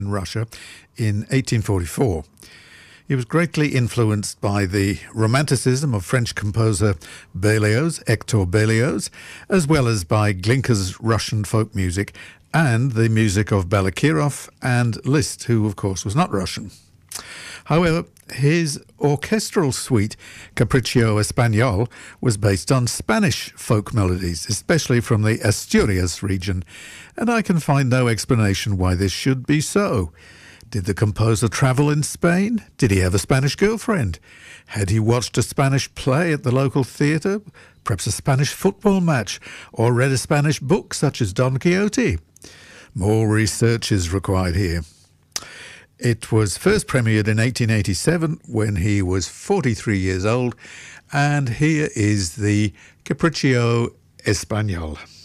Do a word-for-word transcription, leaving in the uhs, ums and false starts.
in Russia in eighteen forty-four. He was greatly influenced by the romanticism of French composer Berlioz, Hector Berlioz, as well as by Glinka's Russian folk music and the music of Balakirev and Liszt, who of course was not Russian. However, his orchestral suite, Capriccio Español, was based on Spanish folk melodies, especially from the Asturias region, and I can find no explanation why this should be so. Did the composer travel in Spain? Did he have a Spanish girlfriend? Had he watched a Spanish play at the local theatre? Perhaps a Spanish football match? Or read a Spanish book such as Don Quixote? More research is required here. It was first premiered in eighteen eighty-seven when he was forty-three years old, and here is the Capriccio Español.